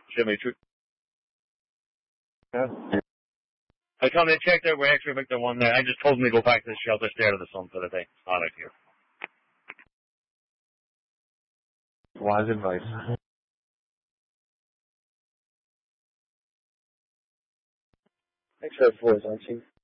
Jimmy, true. Yeah. I come and checked out where X-Ray Victor 1 there. I just told him to go back to the shelter, stare to the sun for the day. All right, here. Wise advice. X-Ray 4 is on, Chief.